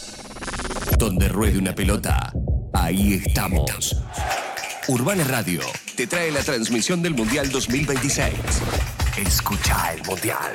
Donde ruede una pelota, ahí estamos. Urbana Radio te trae la transmisión del Mundial 2026. Escucha el Mundial.